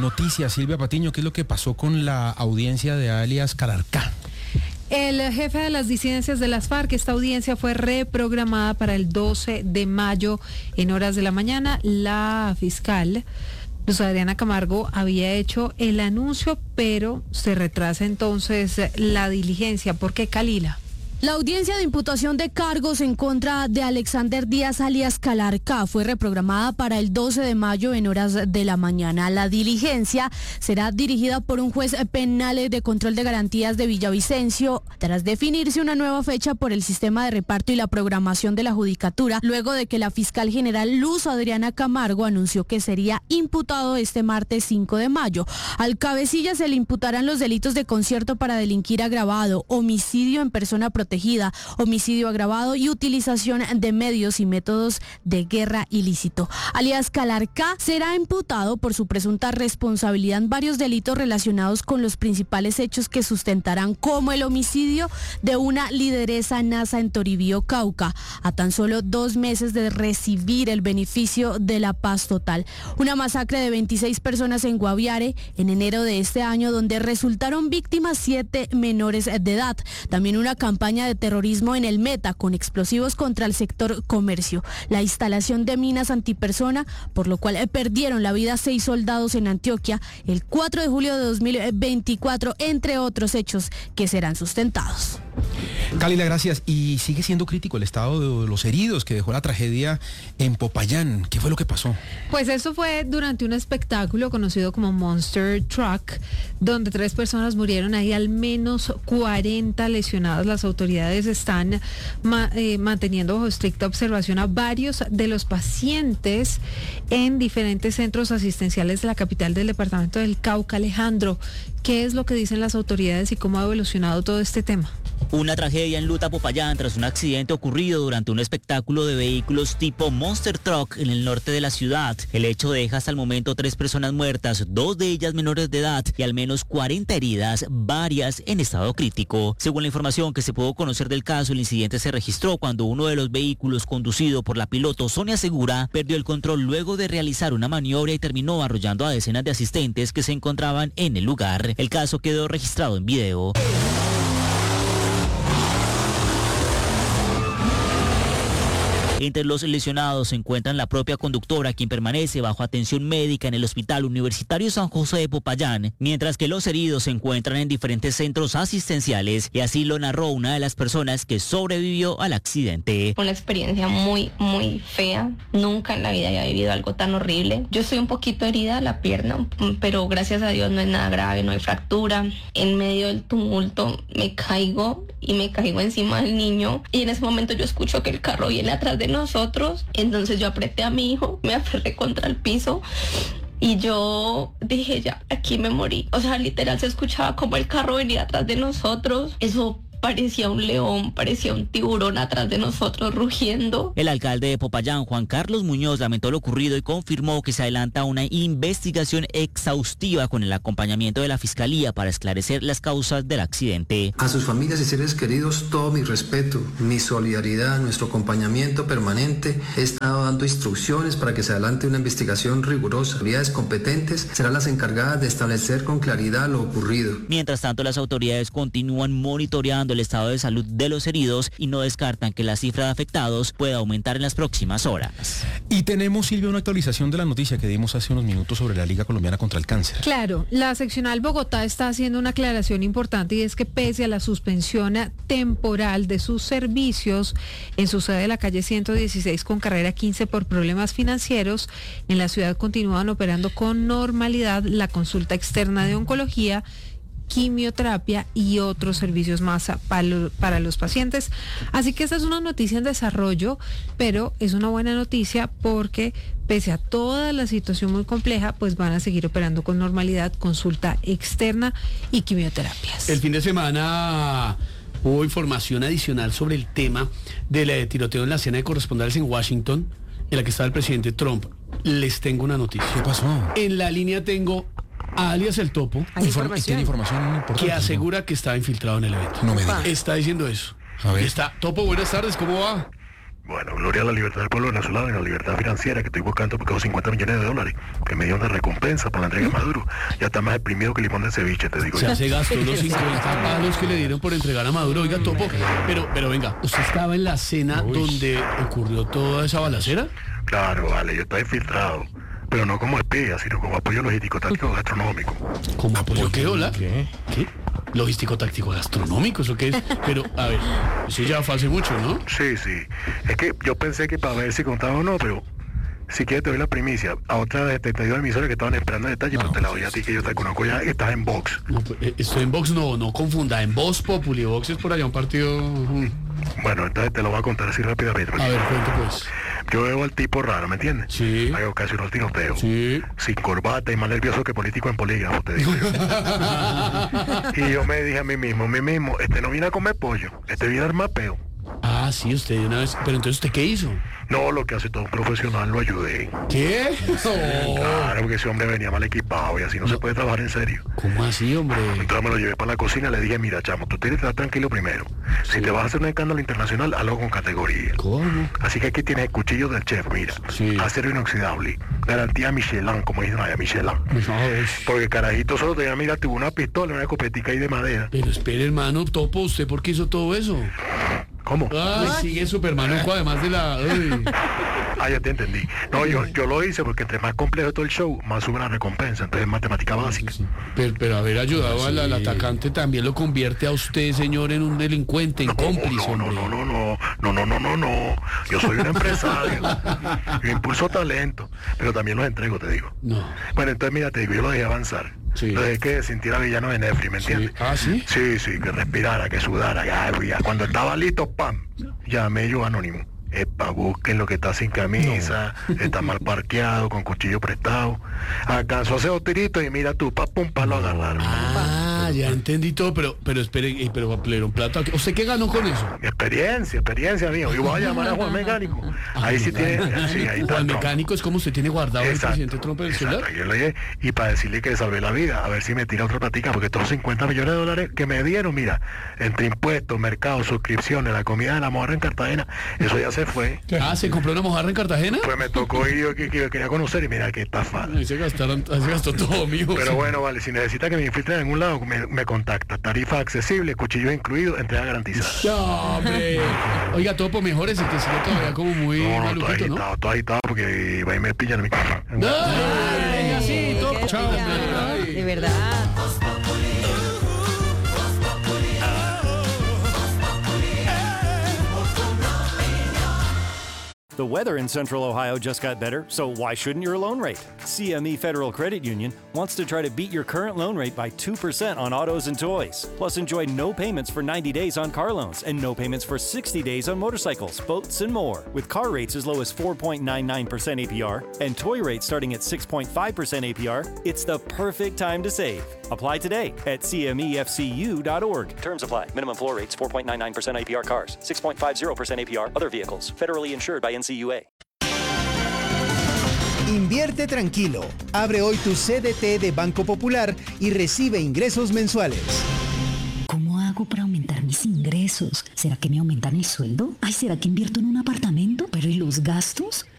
noticias, Silvia Patiño, ¿qué es lo que pasó con la audiencia de alias Calarcá? El jefe de las disidencias de las FARC, esta audiencia fue reprogramada para el 12 de mayo en horas de la mañana. La fiscal Luz Adriana Camargo había hecho el anuncio, pero se retrasa entonces la diligencia. ¿Por qué, Kalila? La audiencia de imputación de cargos en contra de Alexander Díaz alias Calarcá fue reprogramada para el 12 de mayo en horas de la mañana. La diligencia será dirigida por un juez penal de control de garantías de Villavicencio, tras definirse una nueva fecha por el sistema de reparto y la programación de la judicatura, luego de que la fiscal general Luz Adriana Camargo anunció que sería imputado este martes 5 de mayo. Al cabecilla se le imputarán los delitos de concierto para delinquir agravado, homicidio en persona protegida, homicidio agravado y utilización de medios y métodos de guerra ilícito. Alias Calarcá será imputado por su presunta responsabilidad en varios delitos relacionados con los principales hechos que sustentarán, como el homicidio de una lideresa NASA en Toribío, Cauca, a tan solo 2 meses de recibir el beneficio de la paz total. Una masacre de 26 personas en Guaviare en enero de este año, donde resultaron víctimas 7 menores de edad. También una campaña de terrorismo en el Meta con explosivos contra el sector comercio. La instalación de minas antipersona, por lo cual perdieron la vida 6 soldados en Antioquia el 4 de julio de 2024, entre otros hechos que serán sustentados. Kalila, gracias. Y sigue siendo crítico el estado de los heridos que dejó la tragedia en Popayán. ¿Qué fue lo que pasó? Pues eso fue durante un espectáculo conocido como Monster Truck, donde 3 personas murieron, hay al menos 40 lesionados. Las autoridades están manteniendo bajo estricta observación a varios de los pacientes en diferentes centros asistenciales de la capital del departamento del Cauca. Alejandro, ¿qué es lo que dicen las autoridades y cómo ha evolucionado todo este tema? Una tragedia enluta Popayán tras un accidente ocurrido durante un espectáculo de vehículos tipo Monster Truck en el norte de la ciudad. El hecho deja hasta el momento 3 personas muertas, 2 de ellas menores de edad y al menos 40 heridas, varias en estado crítico. Según la información que se pudo conocer del caso, el incidente se registró cuando uno de los vehículos, conducido por la piloto Sonia Segura, perdió el control luego de realizar una maniobra y terminó arrollando a decenas de asistentes que se encontraban en el lugar. El caso quedó registrado en video. Entre los lesionados se encuentran la propia conductora, quien permanece bajo atención médica en el Hospital Universitario San José de Popayán, mientras que los heridos se encuentran en diferentes centros asistenciales, y así lo narró una de las personas que sobrevivió al accidente. Una experiencia muy, muy fea. Nunca en la vida había vivido algo tan horrible. Yo estoy un poquito herida la pierna, pero gracias a Dios no es nada grave, no hay fractura. En medio del tumulto me caigo encima del niño, y en ese momento yo escucho que el carro viene atrás de nosotros. Entonces yo apreté a mi hijo, me aferré contra el piso y yo dije, ya, aquí me morí. O sea, literal se escuchaba como el carro venía atrás de nosotros. Eso parecía un león, parecía un tiburón atrás de nosotros rugiendo. El alcalde de Popayán, Juan Carlos Muñoz, lamentó lo ocurrido y confirmó que se adelanta una investigación exhaustiva con el acompañamiento de la Fiscalía para esclarecer las causas del accidente. A sus familias y seres queridos, todo mi respeto, mi solidaridad, nuestro acompañamiento permanente. He estado dando instrucciones para que se adelante una investigación rigurosa. Autoridades competentes serán las encargadas de establecer con claridad lo ocurrido. Mientras tanto, las autoridades continúan monitoreando el estado de salud de los heridos y no descartan que la cifra de afectados pueda aumentar en las próximas horas. Y tenemos, Silvia, una actualización de la noticia que dimos hace unos minutos sobre la Liga Colombiana contra el Cáncer. Claro, la seccional Bogotá está haciendo una aclaración importante, y es que pese a la suspensión temporal de sus servicios en su sede de la calle 116 con carrera 15 por problemas financieros, en la ciudad continúan operando con normalidad la consulta externa de oncología, quimioterapia y otros servicios más para los pacientes. Así que esta es una noticia en desarrollo, pero es una buena noticia porque pese a toda la situación muy compleja, pues van a seguir operando con normalidad, consulta externa y quimioterapias. El fin de semana hubo información adicional sobre el tema del tiroteo en la cena de corresponsales en Washington, en la que estaba el presidente Trump. Les tengo una noticia. ¿Qué pasó? En la línea tengo a alias El Topo, ¿Tiene información importante? que asegura que estaba infiltrado en el evento. No me digas. Está diciendo eso. A ver. Topo, buenas tardes, ¿cómo va? Bueno, gloria a la libertad del pueblo venezolano y la libertad financiera que estoy buscando porque esos $50 millones que me dieron de recompensa por la entrega de Maduro. Ya está más exprimido que limón de ceviche, te digo. Ya se gastó los 50 palos que le dieron por entregar a Maduro. Oiga, Topo, pero venga, ¿usted estaba en la cena donde ocurrió toda esa balacera? Claro, vale, yo estoy infiltrado. Pero no como espía, sino como apoyo logístico-táctico gastronómico. ¿Cómo apoyo qué, hola? ¿Qué? Logístico-táctico gastronómico, ¿eso qué es? Pero, a ver, eso ya fue hace mucho, ¿no? Sí. Es que yo pensé que para ver si contaba o no, pero si quieres te doy la primicia. A otras de 72 emisoras que estaban esperando detalle, pero te la doy a ti que yo te conozco ya, que estás en Vox. No, pues, estoy en Vox, no confunda, en Voz Populi. Vox es por allá un partido... Bueno, entonces te lo voy a contar así rápidamente. A ver, cuente pues. Yo veo al tipo raro, ¿me entiendes? Sí. Hay ocasional tiroteo. Sí. Sin corbata y más nervioso que político en polígrafo, te digo yo. Y yo me dije a mí mismo, este no viene a comer pollo, este viene a armar peo. Ah, sí, usted de una vez. Pero entonces, ¿usted qué hizo? No, lo que hace todo un profesional, lo ayudé. ¿Qué? Claro, porque ese hombre venía mal equipado y así no se puede trabajar en serio. ¿Cómo así, hombre? Entonces me lo llevé para la cocina y le dije, mira, chamo, tú tienes que estar tranquilo primero. Si te vas a hacer un escándalo internacional, hazlo con categoría. ¿Cómo? Así que aquí tienes el cuchillo del chef, mira. Sí. Acero inoxidable. Garantía Michelin, como dicen allá, Michelin. Porque carajito solo tenía, mira, tuvo una pistola, una escopetica ahí de madera. Pero espere, hermano, Topo, ¿usted por qué hizo todo eso? ¿Cómo? Ay, sigue Supermanuco, además de la... Uy. Ah, ya te entendí. No, yo lo hice porque entre más complejo todo el show, más sube la recompensa. Entonces es matemática básica. Sí. Pero haber ayudado al atacante también lo convierte a usted, señor, en un delincuente, en cómplice, hombre. No. Yo soy un empresario. Yo impulso talento, pero también los entrego, te digo. No. Bueno, entonces mira, te digo, yo lo dejé avanzar. Sí. Lo dejé que sintiera villano de Netflix, ¿me entiendes? Sí. ¿Ah, sí? Sí, que respirara, que sudara. Ya. Cuando estaba listo, ¡pam! Llamé yo anónimo. Epa, busquen lo que está sin camisa, está mal parqueado, con cuchillo prestado. Alcanzó a hacer 2 tiritos y mira tú, pum, lo agarraron. Ah, ya entendí todo, pero espere, pero le dieron plata. ¿Usted qué ganó con eso? Experiencia, mío. Yo voy a llamar a Juan Mecánico. Ahí sí tiene, sí, ahí está. Juan Mecánico es como usted tiene guardado el presidente Trump en el celular. Yo le dije, y para decirle que le salvé la vida, a ver si me tira otra platica, porque todos $50 millones que me dieron, mira, entre impuestos, mercados, suscripciones, la comida de la mojarra en Cartagena, eso ya se fue. Ah, ¿se compró una mojarra en Cartagena? Pues me tocó ir yo que quería conocer y mira que estafa. Ahí se gastó todo, mijo. Pero bueno, vale, si necesita que me infiltren en algún lado, me contacta. Tarifa accesible, cuchillos incluidos, entrega garantizada. No, hombre. Oiga, Topo, mejor ese que sigue todavía como muy maluquito, ¿no? Todo agitado porque va y me pillan en mi casa. Venga, sí, Topo. Chao, de verdad. The weather in Central Ohio just got better, so why shouldn't your loan rate? CME Federal Credit Union wants to try to beat your current loan rate by 2% on autos and toys. Plus, enjoy no payments for 90 days on car loans and no payments for 60 days on motorcycles, boats, and more. With car rates as low as 4.99% APR and toy rates starting at 6.5% APR, it's the perfect time to save. Apply today at cmefcu.org. Terms apply. Minimum floor rates 4.99% APR cars, 6.50% APR other vehicles. Federally insured by NCUA. Invierte tranquilo. Abre hoy tu CDT de Banco Popular y recibe ingresos mensuales. ¿Cómo hago para aumentar mis ingresos? ¿Será que me aumentan el sueldo? Ay, ¿será que invierto en un apartamento? ¿Pero y los gastos?